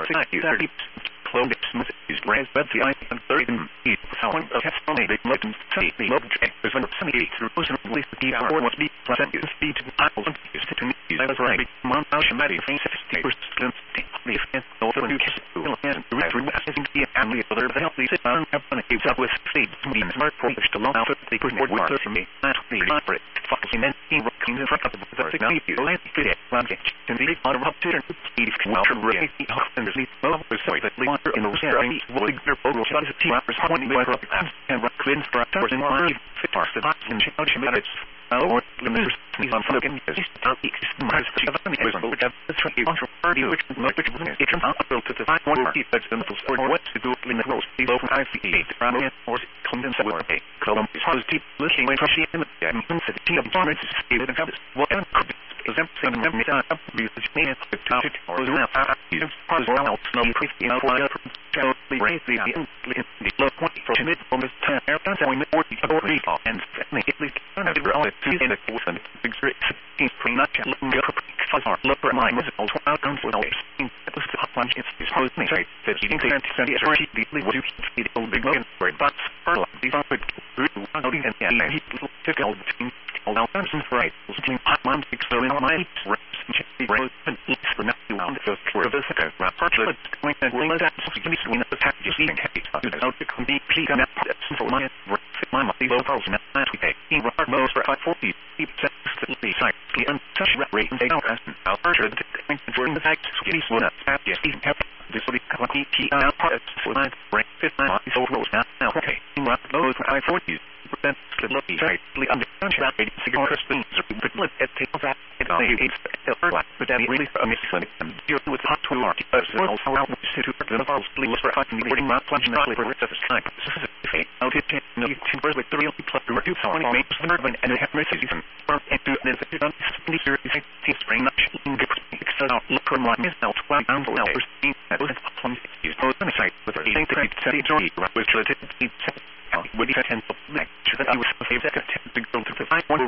30 clone smooth is raised but the eye and 30 feet sound of testimony they let them say the love is when sunny through ocean release the hour was be pleasant speed apples is to me I was right mon shimari face 60% the fence over and kiss and through assessing the family other healthy sit down have fun keeps up with speed means smart for to long out the more water for me not the for it fucking and in rocking in front of the signal you let it run it and the water up to speed well really and there's no sorry that in the sharing would their photo shot is 2 hours 20 minutes and rock clean for hours in my fit parts the box and shout minutes or limiters on fucking is not the extremes of the was but that's right you for party which not which it comes out built to the one more that's in the store what to do in the roast below from IC8 from it or condense or a column is positive looking when she in the density of bonus is stated and habits what could is empty and never up because man the topic or now you pause or else no pretty out why tell the raise the low point for mid from this time that's how we know what or and at least another all it in the course and big six pretty much look for my results outcomes with all that was the punch it's supposed to say that you think that is really deeply what you see the big look for but for these are good noting and he took all the team all out and right something mom fix so in my rose and eats for nothing on the for the second partially going and will that between the package eating happy out to be please and that for my money low calls and that we pay in most for 540 the site and such rate and they don't I'll urge the for the fact skinny one up yes even have this will be company parts for my break 5 miles over now okay in rock those for I40 percent lucky tightly under contract cigar spoons but let it take that it's but that really a missing and dealing with hot tool art also out to the falls please for hot reporting not plunging the for the time out it no timbers with 3 plus 2 20 makes the urban and have season and to the spring not out look from my miss out 1 pound for hours that was on his post on the site with a thing to which would tend to back to that I was saved at 10 to go to the 5